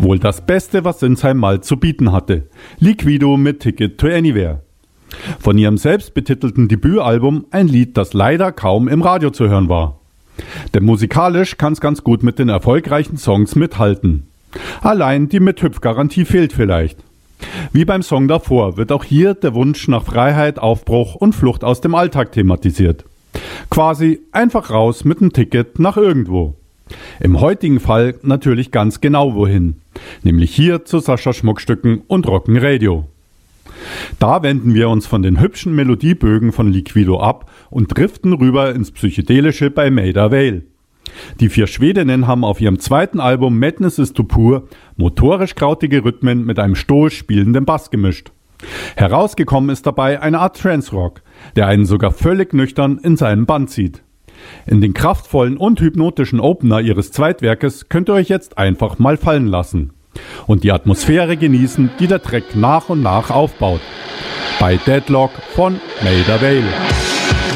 Wohl das Beste, was Sinsheim mal zu bieten hatte. Liquido mit Ticket to Anywhere. Von ihrem selbstbetitelten Debütalbum ein Lied, das leider kaum im Radio zu hören war. Denn musikalisch kann es ganz gut mit den erfolgreichen Songs mithalten. Allein die Mithüpfgarantie fehlt vielleicht. Wie beim Song davor wird auch hier der Wunsch nach Freiheit, Aufbruch und Flucht aus dem Alltag thematisiert. Quasi einfach raus mit einem Ticket nach irgendwo. Im heutigen Fall natürlich ganz genau wohin. Nämlich hier zu Sascha Schmuckstücken und Rock'n Radio. Da wenden wir uns von den hübschen Melodiebögen von Liquido ab und driften rüber ins Psychedelische bei Maida Vale. Die 4 Schwedinnen haben auf ihrem zweiten Album Madness is Too Pure motorisch krautige Rhythmen mit einem stoisch spielenden Bass gemischt. Herausgekommen ist dabei eine Art Trance-Rock, der einen sogar völlig nüchtern in seinen Bann zieht. In den kraftvollen und hypnotischen Opener ihres Zweitwerkes könnt ihr euch jetzt einfach mal fallen lassen und die Atmosphäre genießen, die der Track nach und nach aufbaut. Bei Deadlock von Maida Vale.